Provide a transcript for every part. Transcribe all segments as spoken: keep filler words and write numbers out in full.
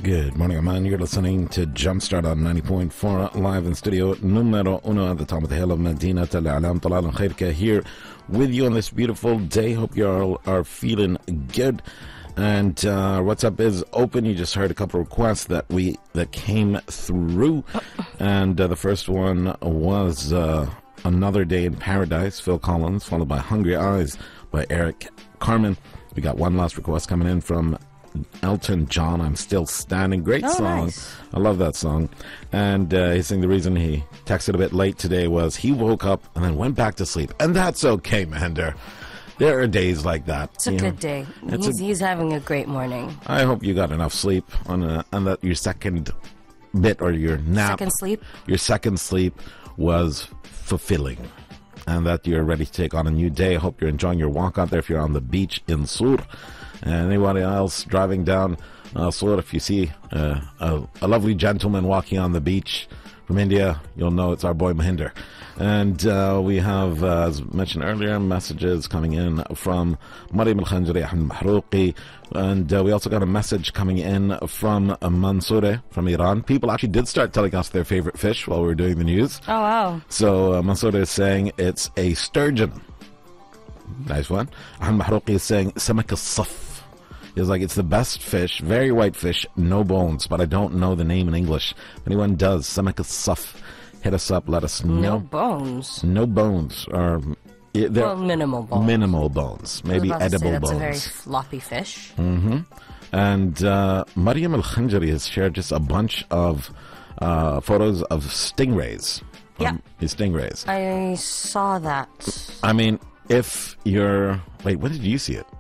Good morning, Oman. You're listening to Jumpstart on ninety point four live in studio numero uno at the top of the hill of Medina Tel Alam. Talal and Khairka here with you on this beautiful day. Hope you all are feeling good. And uh, WhatsApp is open. You just heard a couple of requests that we that came through, and uh, the first one was uh, Another Day in Paradise, Phil Collins, followed by Hungry Eyes by Eric Carmen. We got one last request coming in from Elton John, I'm Still Standing. Great oh, song. Nice. I love that song. And uh, he's saying the reason he texted a bit late today was he woke up and then went back to sleep. And that's okay, Mahinder. There are days like that. It's a good know. day. He's, a, he's having a great morning. I hope you got enough sleep on, a, on that your second bit or your nap. Second sleep? Your second sleep was fulfilling. And that you're ready to take on a new day. I hope you're enjoying your walk out there if you're on the beach in Sur. And anybody else driving down uh, Sur, if you see uh, a, a lovely gentleman walking on the beach from India, you'll know it's our boy Mahinder. And uh, we have, uh, as mentioned earlier, messages coming in from Mariam Al-Khanjari, Ahmed Mahrouqi, and uh, we also got a message coming in from uh, Mansoure from Iran. People actually did start telling us their favorite fish while we were doing the news. Oh, wow. So uh, Mansoure is saying it's a sturgeon. Nice one. Ahmed Mahrouqi is saying Samak al-Saf. He's like, it's the best fish, very white fish, no bones, but I don't know the name in English. If anyone does, Samak al-Saf, hit us up, let us know. No bones. No bones. Or, well, minimal bones. Minimal bones. Maybe edible say, that's bones. That's a very floppy fish. Mm-hmm. And uh, Mariam Al-Khanjari has shared just a bunch of uh, photos of stingrays. Yeah. Um, his stingrays. I saw that. I mean, if you're... Wait, when did you see it?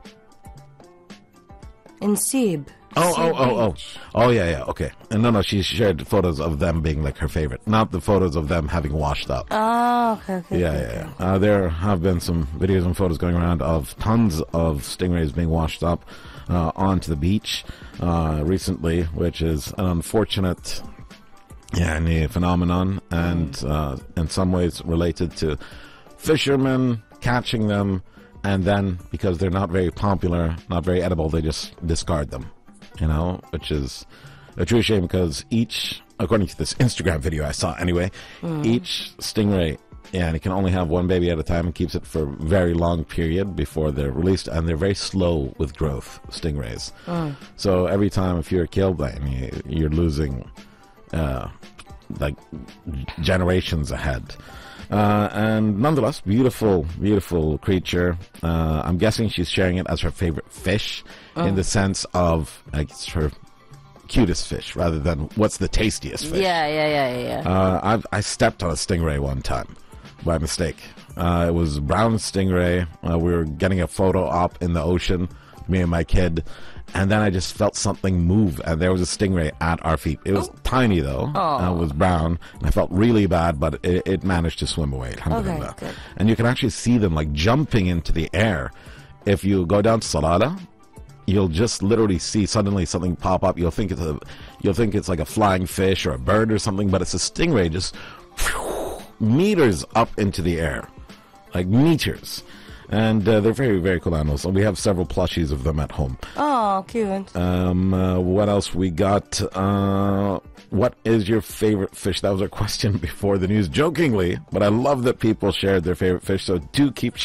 In Sib. Oh, Sib oh, oh, oh. Beach. Oh, yeah, yeah, okay. And no, no, she shared photos of them being like her favorite, not the photos of them having washed up. Oh, okay, okay. Yeah, okay, yeah, okay. yeah. Uh, there have been some videos and photos going around of tons of stingrays being washed up uh, onto the beach uh, recently, which is an unfortunate yeah, phenomenon and mm. uh, in some ways related to fishermen catching them. And then, because they're not very popular, not very edible, they just discard them, you know, which is a true shame because each, according to this Instagram video I saw anyway, mm. each stingray, yeah, and it can only have one baby at a time and keeps it for a very long period before they're released, and they're very slow with growth, stingrays. Mm. So every time if you're killed, I mean, you're losing, uh, like, generations ahead. Uh, and nonetheless, beautiful, beautiful creature. Uh, I'm guessing she's sharing it as her favorite fish oh. in the sense of like, it's her cutest fish rather than what's the tastiest fish. Yeah, yeah, yeah, yeah. Uh, I've, I stepped on a stingray one time by mistake. Uh, it was brown stingray. Uh, we were getting a photo op in the ocean, me and my kid. And then I just felt something move, and there was a stingray at our feet. It was oh. tiny, though. Uh, it was brown. And I felt really bad, but it, it managed to swim away. Alhamdulillah. Okay, good. And you can actually see them, like, jumping into the air. If you go down to Salalah, you'll just literally see suddenly something pop up. You'll think it's a, you'll think it's like a flying fish or a bird or something, but it's a stingray just whew, meters up into the air. Like meters. And uh, they're very, very cool animals. And we have several plushies of them at home. Oh, cute. Um, uh, what else we got? Uh, what is your favorite fish? That was our question before the news, jokingly. But I love that people shared their favorite fish. So do keep